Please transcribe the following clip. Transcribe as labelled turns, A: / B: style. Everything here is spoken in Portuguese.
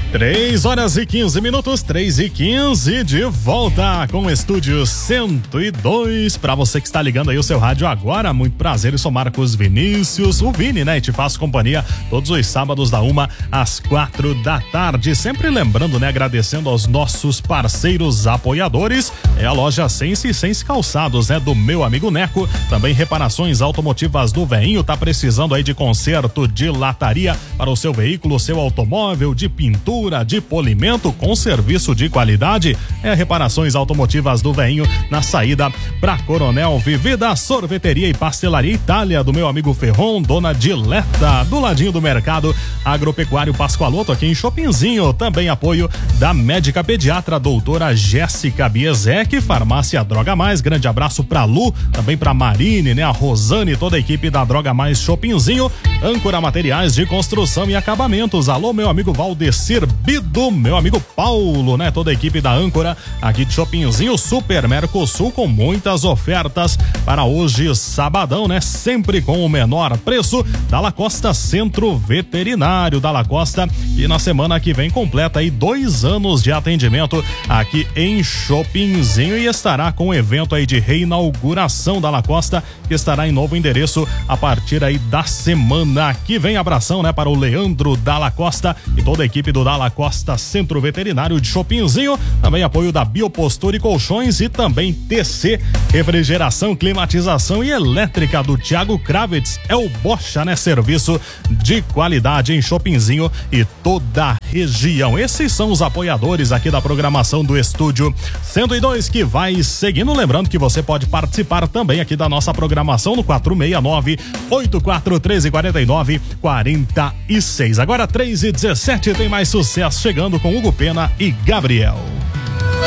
A: 3h15, 3h15, de volta com o Estúdio 102. Pra você que está ligando aí o seu rádio agora, muito prazer, eu sou Marcos Vinícius, o Vini, né? E te faço companhia todos os sábados da 1 às 4 da tarde. Sempre lembrando, né? Agradecendo aos nossos parceiros apoiadores. É a loja Sense Calçados, né? Do meu amigo Neco. Também reparações automotivas do Veinho. Tá precisando aí de conserto de lataria para o seu veículo, seu automóvel, de pintura, de polimento com serviço de qualidade. É reparações automotivas do Veinho na saída pra Coronel Vivida. Sorveteria e Pastelaria Itália do meu amigo Ferron, Dona Dileta, do ladinho do mercado Agropecuário Pascoaloto, aqui em Chopinzinho. Também apoio da médica pediatra doutora Jéssica Biesek, Farmácia Droga Mais. Grande abraço pra Lu, também pra Marine, né? A Rosane, toda a equipe da Droga Mais Chopinzinho. Âncora Materiais de Construção e Acabamentos. Alô, meu amigo Valdecir Bido, meu amigo Paulo, né? Toda a equipe da Âncora aqui de Chopinzinho. Super Mercosul com muitas ofertas para hoje, sabadão, né? Sempre com o menor preço. Dalla Costa Centro Veterinário, Dalla Costa, e na semana que vem completa aí 2 anos de atendimento aqui em Chopinzinho e estará com o evento aí de reinauguração Dalla Costa, que estará em novo endereço a partir aí da semana que vem. Abração, né? Para o Leandro Dalla Costa e toda a equipe do Dalla Costa Centro Veterinário de Chopinzinho. Também apoio da Biopostura e Colchões e também TC Refrigeração, Climatização e Elétrica do Thiago Kravitz. É o Bocha, né? Serviço de qualidade em Chopinzinho e toda a região. Esses são os apoiadores aqui da programação do Estúdio 102, que vai seguindo. Lembrando que você pode participar também aqui da nossa programação no 469-8413-49-46. Agora 3h17, tem mais sucesso chegando com Hugo Pena e Gabriel.